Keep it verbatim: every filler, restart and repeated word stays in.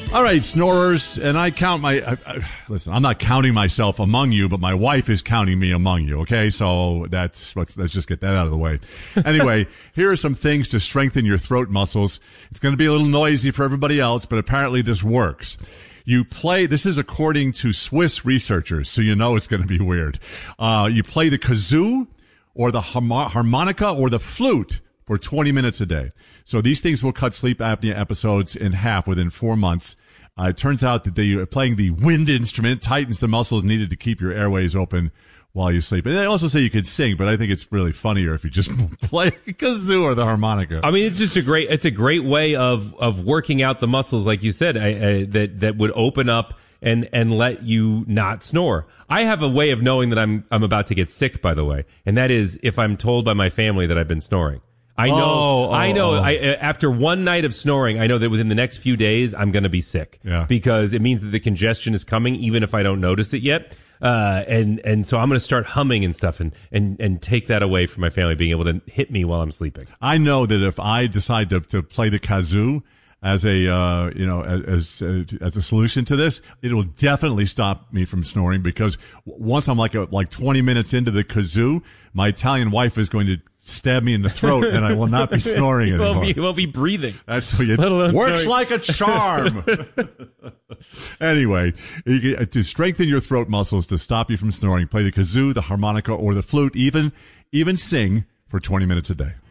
All right, snorers, and I count my, I, I, listen, I'm not counting myself among you, but my wife is counting me among you, okay? So that's, let's, let's just get that out of the way. Anyway, here are some things to strengthen your throat muscles. It's going to be a little noisy for everybody else, but apparently this works. You play, this is according to Swiss researchers, so you know it's going to be weird. Uh, you play the kazoo or the harmonica or the flute for twenty minutes a day. So these things will cut sleep apnea episodes in half within four months. Uh, it turns out that they, playing the wind instrument tightens the muscles needed to keep your airways open while you sleep. And they also say you could sing, but I think it's really funnier if you just play kazoo or the harmonica. I mean, it's just a great, it's a great way of, of working out the muscles, like you said, I, I, that, that would open up and, and let you not snore. I have a way of knowing that I'm, I'm about to get sick, by the way. And that is if I'm told by my family that I've been snoring. I know, oh, oh, I know, oh. I, after one night of snoring, I know that within the next few days, I'm going to be sick. Yeah. Because it means that the congestion is coming, even if I don't notice it yet. Uh, and, and so I'm going to start humming and stuff and, and, and take that away from my family being able to hit me while I'm sleeping. I know that if I decide to, to play the kazoo as a, uh, you know, as, as, as a solution to this, it will definitely stop me from snoring because once I'm like, a, like twenty minutes into the kazoo, my Italian wife is going to stab me in the throat and I will not be snoring you anymore. Won't be, you won't be breathing. That's what it works snoring. Like a charm. Anyway, you can, to strengthen your throat muscles to stop you from snoring, play the kazoo, the harmonica, or the flute, even, even sing for twenty minutes a day.